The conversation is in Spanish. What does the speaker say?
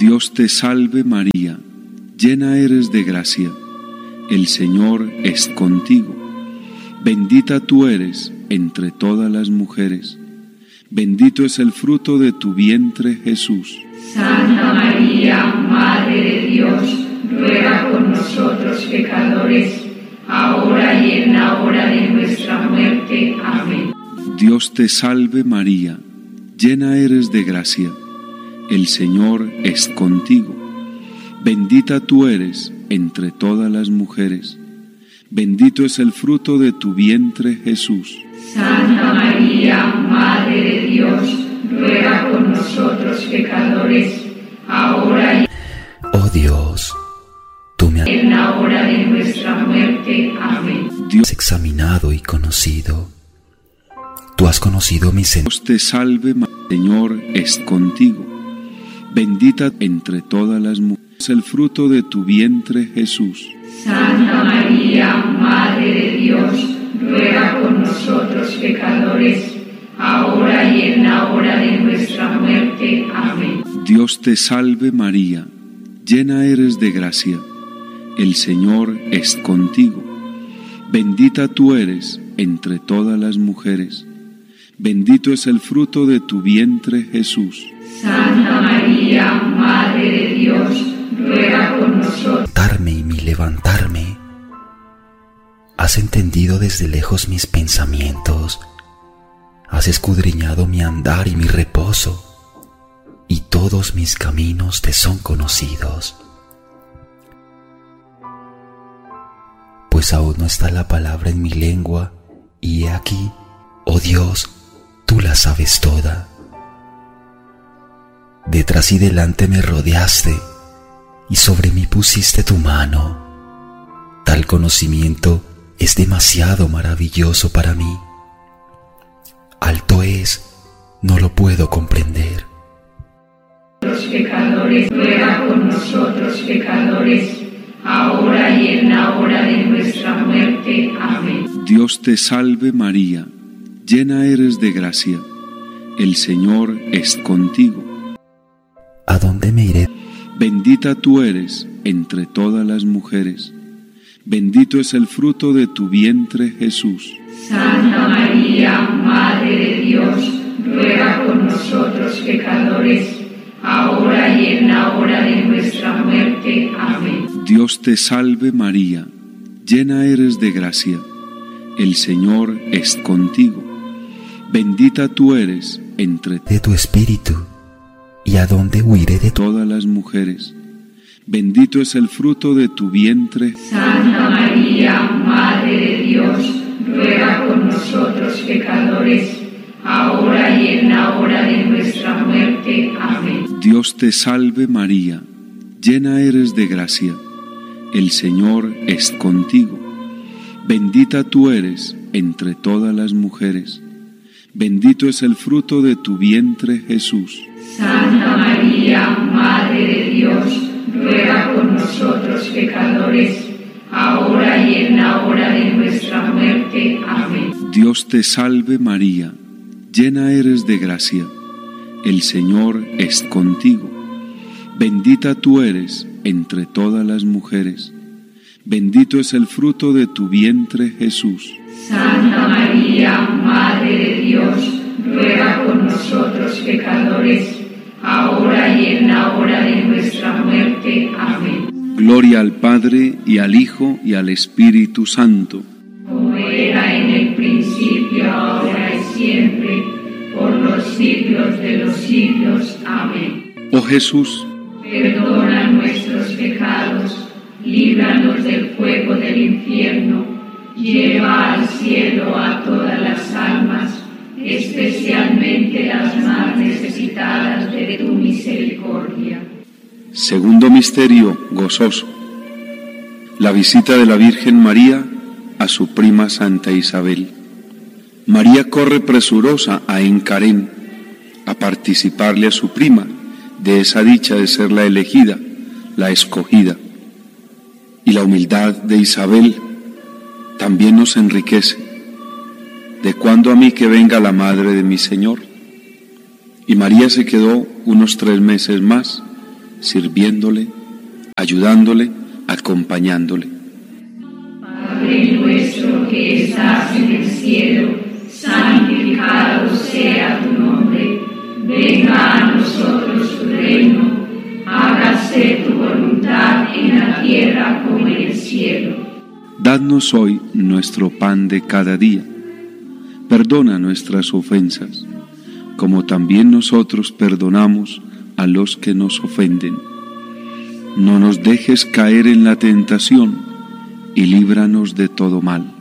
Dios te salve María, llena eres de gracia, el Señor es contigo. Bendita tú eres entre todas las mujeres, bendito es el fruto de tu vientre Jesús. Santa María, Madre de Dios, ruega por nosotros pecadores, ahora y en la hora de nuestra muerte. Amén. Dios te salve María, llena eres de gracia, el Señor es contigo. Bendita tú eres entre todas las mujeres, bendito es el fruto de tu vientre Jesús. Santa María, Madre de Dios, ruega por nosotros pecadores, ahora y Oh Dios, tú me has en la hora de nuestra muerte. Amén. Dios examinado y conocido. Tú has conocido mis te salve María, el Señor es contigo. Bendita entre todas las mujeres, el fruto de tu vientre Jesús. Santa María, Madre de Dios, ruega por nosotros pecadores, ahora y en la hora de nuestra muerte. Amén. Dios te salve María, llena eres de gracia, el Señor es contigo. Bendita tú eres entre todas las mujeres, bendito es el fruto de tu vientre Jesús. Santa María, Madre de Dios, ruega por nosotros. y mi levantarme. Has entendido desde lejos mis pensamientos, has escudriñado mi andar y mi reposo, y todos mis caminos te son conocidos. Pues aún no está la palabra en mi lengua, y he aquí, oh Dios, tú la sabes toda. Detrás y delante me rodeaste, y sobre mí pusiste tu mano. Tal conocimiento es demasiado maravilloso para mí. Alto es, no lo puedo comprender. Los pecadores, ruega por nosotros pecadores, ahora y en la hora de nuestra muerte. Amén. Dios te salve María, llena eres de gracia, el Señor es contigo. ¿A dónde me iré? Bendita tú eres entre todas las mujeres, bendito es el fruto de tu vientre Jesús. Santa María, Madre de Dios, ruega por nosotros pecadores, ahora y en la hora de nuestra muerte. Amén. Dios te salve María, llena eres de gracia, el Señor es contigo. Bendita tú eres entre De tu espíritu, ¿y a dónde huiré de todas las mujeres? Bendito es el fruto de tu vientre. Santa María, Madre de Dios, ruega por nosotros pecadores, ahora y en la hora de nuestra muerte. Amén. Dios te salve María, llena eres de gracia, el Señor es contigo. Bendita tú eres entre todas las mujeres, bendito es el fruto de tu vientre Jesús. Santa María, Madre de Dios, ruega por nosotros pecadores, ahora y en la hora de nuestra muerte. Amén. Dios te salve María, llena eres de gracia, el Señor es contigo. Bendita tú eres entre todas las mujeres, bendito es el fruto de tu vientre Jesús. Santa María, Madre de Dios, ruega por nosotros pecadores, ahora y en la hora de nuestra muerte. Amén. Gloria al Padre, y al Hijo, y al Espíritu Santo. Como era en el principio, ahora y siempre, por los siglos de los siglos. Amén. Oh Jesús, Perdona nuestros pecados, líbranos del fuego del infierno, lleva al cielo a todas las almas, especialmente las más necesitadas de tu misericordia. segundo misterio gozoso, la visita de la Virgen María a su prima Santa Isabel. María corre presurosa a Encarén a participarle a su prima de esa dicha de ser la elegida, la escogida. Y la humildad de Isabel también nos enriquece. ¿De cuándo a mí que venga la madre de mi Señor? Y María se quedó unos 3 meses más sirviéndole, ayudándole, acompañándole. Padre nuestro que estás en el cielo, santificado sea tu nombre. Venga a nosotros tu reino. Hágase tu voluntad en la tierra como en el cielo. Dadnos hoy nuestro pan de cada día. Perdona nuestras ofensas, como también nosotros perdonamos a los que nos ofenden. No nos dejes caer en la tentación y líbranos de todo mal.